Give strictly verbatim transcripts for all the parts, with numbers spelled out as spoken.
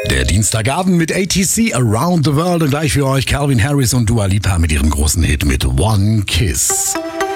Der Dienstagabend mit A T C Around the World und gleich für euch Calvin Harris und Dua Lipa mit ihrem großen Hit mit One Kiss.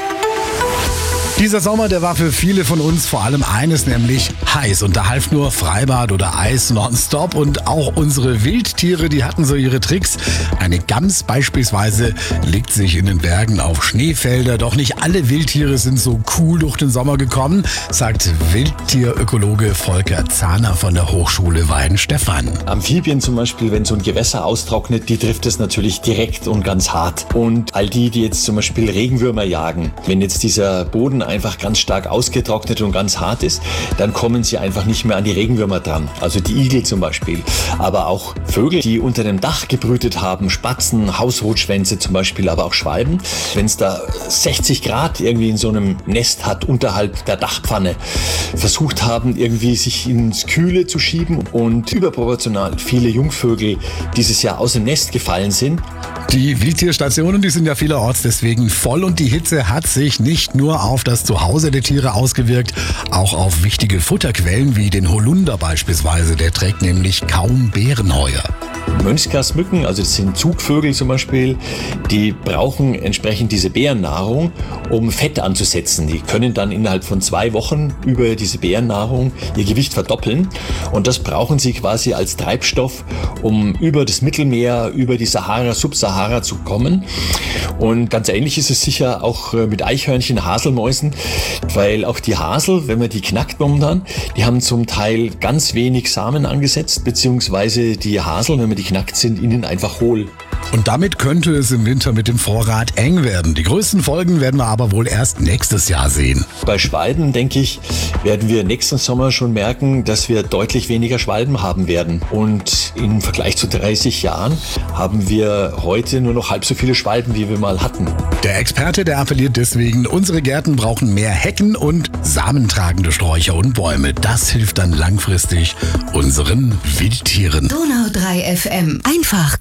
Dieser Sommer, der war für viele von uns vor allem eines, nämlich heiß. Und da half nur Freibad oder Eis nonstop. Und auch unsere Wildtiere, die hatten so ihre Tricks. Eine Gams beispielsweise legt sich in den Bergen auf Schneefelder. Doch nicht alle Wildtiere sind so cool durch den Sommer gekommen, sagt Wildtierökologe Volker Zahner von der Hochschule Weihenstephan. Amphibien zum Beispiel, wenn so ein Gewässer austrocknet, die trifft es natürlich direkt und ganz hart. Und all die, die jetzt zum Beispiel Regenwürmer jagen, wenn jetzt dieser Boden einfach ganz stark ausgetrocknet und ganz hart ist, dann kommen sie einfach nicht mehr an die Regenwürmer dran. Also die Igel zum Beispiel. Aber auch Vögel, die unter dem Dach gebrütet haben, Spatzen, Hausrotschwänze zum Beispiel, aber auch Schwalben. Wenn es da sechzig Grad irgendwie in so einem Nest hat, unterhalb der Dachpfanne, versucht haben, irgendwie sich ins Kühle zu schieben und überproportional viele Jungvögel dieses Jahr aus dem Nest gefallen sind. Die Wildtierstationen, die sind ja vielerorts deswegen voll und die Hitze hat sich nicht nur auf das Zuhause der Tiere ausgewirkt, auch auf wichtige Futterquellen wie den Holunder beispielsweise, der trägt nämlich kaum Beerenheuer. Mönchsgrasmücken, also das sind Zugvögel zum Beispiel, die brauchen entsprechend diese Beerennahrung, um Fett anzusetzen. Die können dann innerhalb von zwei Wochen über diese Beerennahrung ihr Gewicht verdoppeln und das brauchen sie quasi als Treibstoff, um über das Mittelmeer, über die Sahara, Subsahara zu kommen. Und ganz ähnlich ist es sicher auch mit Eichhörnchen, Haselmäusen, weil auch die Hasel, wenn man die knackt momentan, die haben zum Teil ganz wenig Samen angesetzt, beziehungsweise die Haseln, wenn man die knackt, sind innen einfach hohl. Und damit könnte es im Winter mit dem Vorrat eng werden. Die größten Folgen werden wir aber wohl erst nächstes Jahr sehen. Bei Schwalben, denke ich, werden wir nächsten Sommer schon merken, dass wir deutlich weniger Schwalben haben werden. Und im Vergleich zu dreißig Jahren haben wir heute nur noch halb so viele Schwalben, wie wir mal hatten. Der Experte, der appelliert deswegen, unsere Gärten brauchen mehr Hecken und samentragende Sträucher und Bäume. Das hilft dann langfristig unseren Wildtieren. Donau drei F M. Einfach